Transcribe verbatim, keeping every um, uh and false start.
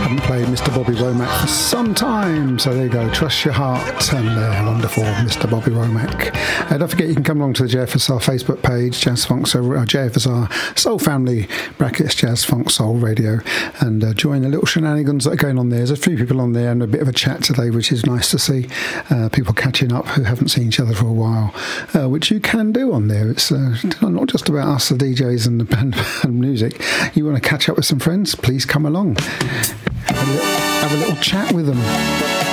haven't played Mister Bobby Womack for some time, so there you go, Trust Your Heart, and uh, wonderful Mister Bobby Womack. Uh, don't forget you can come along to the J F S R Facebook page, Jazz Funk Soul, uh, J F S R Soul Family brackets Jazz Funk Soul Radio, and uh, join the little shenanigans that are going on there. There's a few people on there and a bit of a chat today, which is nice to see. Uh, people catching up who haven't seen each other for a while, uh, which you can do on there. It's uh, not just about us, the D Js and the band and music. You want to catch up with some friends, please come along. Have a little, have a little chat with them.